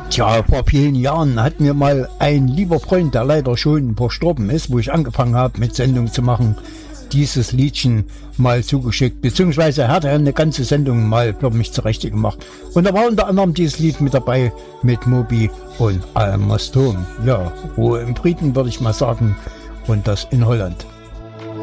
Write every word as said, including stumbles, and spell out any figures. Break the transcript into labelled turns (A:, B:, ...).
A: Tja, vor vielen Jahren hat mir mal ein lieber Freund, der leider schon verstorben ist, wo ich angefangen habe mit Sendung zu machen, dieses Liedchen mal zugeschickt, beziehungsweise hat er eine ganze Sendung mal für mich zurecht gemacht. Und da war unter anderem dieses Lied mit dabei mit Moby und Alma Stone. Ja, Ruhe im Frieden, würde ich mal sagen, und das in Holland.